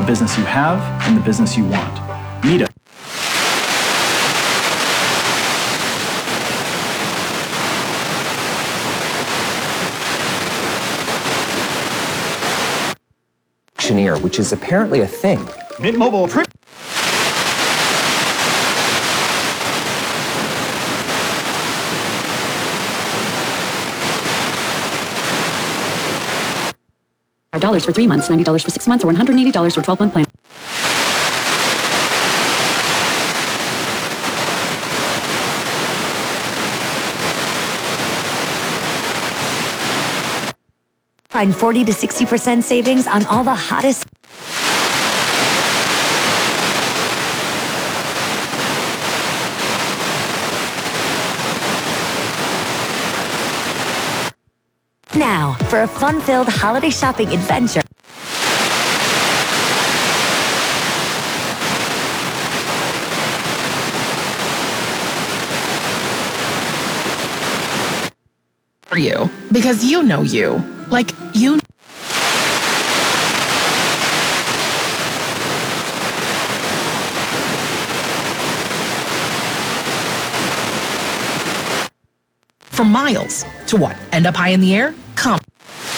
the business you have and the business you want. Meet us. Which is apparently a thing. Mint Mobile. $5 for 3 months, $90 for 6 months, or $180 for 12-month plan. Find 40 to 60% savings on all the hottest. Now, for a fun-filled holiday shopping adventure. For you, because you know you. Like, you. For miles. To what? End up high in the air?